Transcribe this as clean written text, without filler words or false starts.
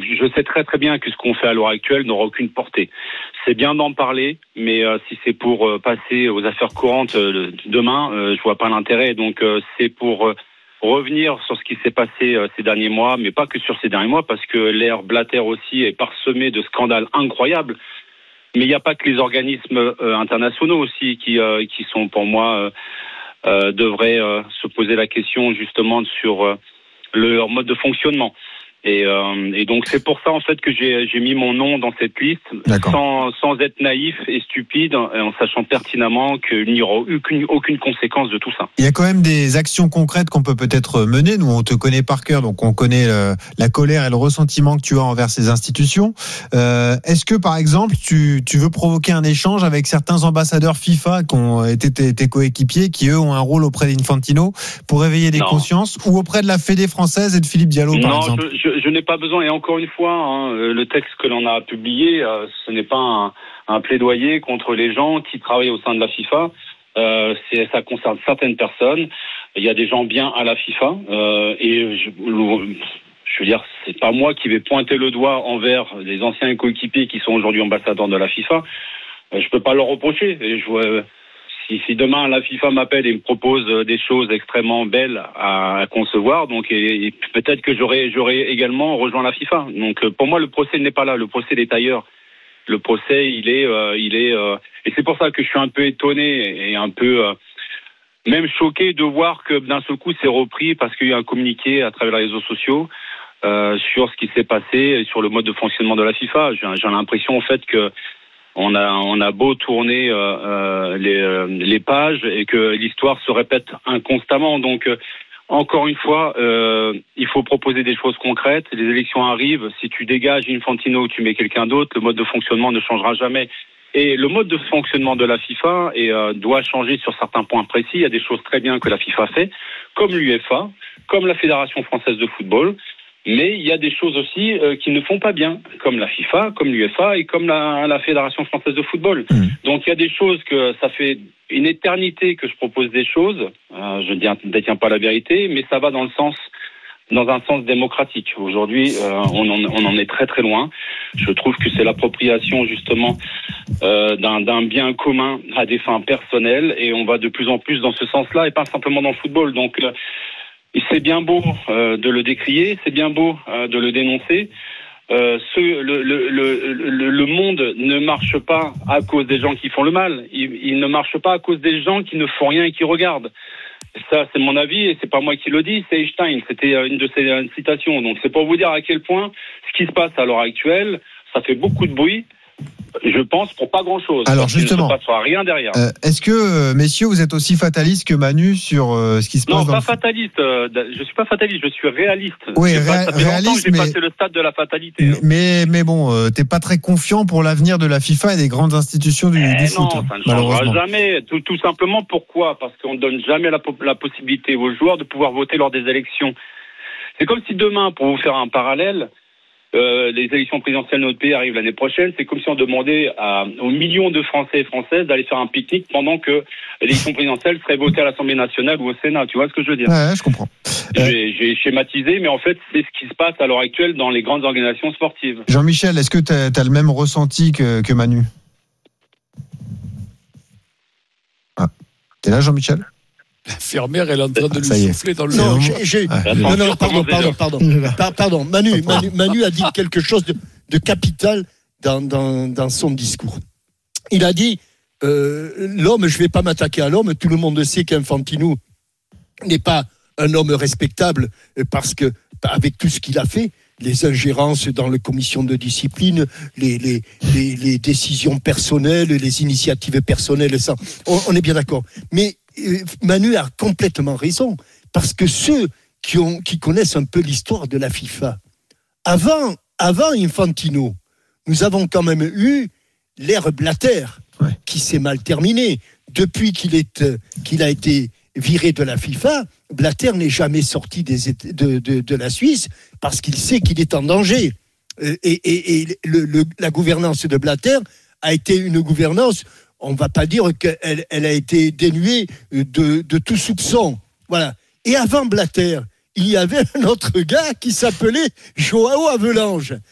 je sais très très bien que ce qu'on fait à l'heure actuelle n'aura aucune portée. C'est bien d'en parler, mais si c'est pour passer aux affaires courantes demain, je vois pas l'intérêt. Donc c'est pour revenir sur ce qui s'est passé ces derniers mois, mais pas que sur ces derniers mois, parce que l'ère Blatter aussi est parsemée de scandales incroyables. Mais il n'y a pas que les organismes internationaux aussi qui sont pour moi devraient se poser la question justement sur leur mode de fonctionnement. Et donc c'est pour ça en fait que j'ai mis mon nom dans cette liste sans être naïf et stupide, en sachant pertinemment qu'il n'y aura aucune conséquence de tout ça. Il y a quand même des actions concrètes qu'on peut peut-être mener. Nous, on te connaît par cœur, donc on connaît la colère et le ressentiment que tu as envers ces institutions. Est-ce que par exemple tu veux provoquer un échange avec certains ambassadeurs FIFA qui ont été tes coéquipiers, qui eux ont un rôle auprès d'Infantino pour réveiller des consciences, ou auprès de la Fédé française et de Philippe Diallo par exemple? Je n'ai pas besoin, et encore une fois, le texte que l'on a publié, ce n'est pas un plaidoyer contre les gens qui travaillent au sein de la FIFA. Ça concerne certaines personnes. Il y a des gens bien à la FIFA, et je veux dire, c'est pas moi qui vais pointer le doigt envers les anciens coéquipiers qui sont aujourd'hui ambassadeurs de la FIFA. Je peux pas leur reprocher. Et si demain la FIFA m'appelle et me propose des choses extrêmement belles à concevoir, donc et peut-être que j'aurais également rejoint la FIFA. Donc pour moi le procès n'est pas là, le procès est ailleurs. Le procès il est et c'est pour ça que je suis un peu étonné et un peu même choqué de voir que d'un seul coup c'est repris parce qu'il y a un communiqué à travers les réseaux sociaux sur ce qui s'est passé et sur le mode de fonctionnement de la FIFA. J'ai l'impression en fait que on a beau tourner les pages et que l'histoire se répète inconstamment. Donc, encore une fois, il faut proposer des choses concrètes. Les élections arrivent. Si tu dégages Infantino ou tu mets quelqu'un d'autre, le mode de fonctionnement ne changera jamais. Et le mode de fonctionnement de la FIFA doit changer sur certains points précis. Il y a des choses très bien que la FIFA fait, comme l'UEFA, comme la Fédération française de football. Mais il y a des choses aussi qui ne font pas bien, comme la FIFA, comme l'UEFA et comme la Fédération française de football. Donc il y a des choses que ça fait une éternité que je propose des choses. Je ne détiens pas la vérité, mais ça va dans un sens démocratique. Aujourd'hui, on en est très très loin. Je trouve que c'est l'appropriation justement d'un bien commun à des fins personnelles, et on va de plus en plus dans ce sens-là et pas simplement dans le football. Donc c'est bien beau de le décrier, c'est bien beau de le dénoncer. Le monde ne marche pas à cause des gens qui font le mal. Il ne marche pas à cause des gens qui ne font rien et qui regardent. Ça, c'est mon avis et c'est pas moi qui le dis, c'est Einstein. C'était une de ses citations. Donc c'est pour vous dire à quel point ce qui se passe à l'heure actuelle, ça fait beaucoup de bruit. Je pense pour pas grand-chose. Alors justement, il ne se passera rien derrière. Est-ce que, messieurs, vous êtes aussi fataliste que Manu sur ce qui se passe? Non, pas fataliste. Je suis pas fataliste, je suis réaliste. Oui, ça fait longtemps que j'ai passé le stade de la fatalité. Mais bon, t'es pas très confiant pour l'avenir de la FIFA et des grandes institutions du foot. Non, ça ne changera jamais. Tout simplement, pourquoi ? Parce qu'on ne donne jamais la possibilité aux joueurs de pouvoir voter lors des élections. C'est comme si demain, pour vous faire un parallèle, les élections présidentielles de notre pays arrivent l'année prochaine. C'est comme si on demandait aux millions de Français et Françaises d'aller faire un pique-nique pendant que l'élection présidentielle serait votée à l'Assemblée nationale ou au Sénat. Tu vois ce que je veux dire ? Ouais, je comprends. J'ai schématisé, mais en fait, c'est ce qui se passe à l'heure actuelle dans les grandes organisations sportives. Jean-Michel, est-ce que tu as le même ressenti que Manu ? T'es là, Jean-Michel ? L'infirmière, elle est en train de lui souffler dans le Non, pardon. Manu a dit quelque chose de capital dans son discours. Il a dit l'homme, je ne vais pas m'attaquer à l'homme. Tout le monde sait qu'Infantino n'est pas un homme respectable parce que, avec tout ce qu'il a fait, les ingérences dans les commissions de discipline, les décisions personnelles, les initiatives personnelles, ça, on est bien d'accord. Mais Manu a complètement raison, parce que ceux qui connaissent un peu l'histoire de la FIFA, avant Infantino, nous avons quand même eu l'ère Blatter, qui s'est mal terminée. Depuis qu'il a été viré de la FIFA, Blatter n'est jamais sorti de la Suisse parce qu'il sait qu'il est en danger. La gouvernance de Blatter a été une gouvernance, on ne va pas dire qu'elle a été dénuée de tout soupçon. Voilà. Et avant Blatter, il y avait un autre gars qui s'appelait Joao Havelange.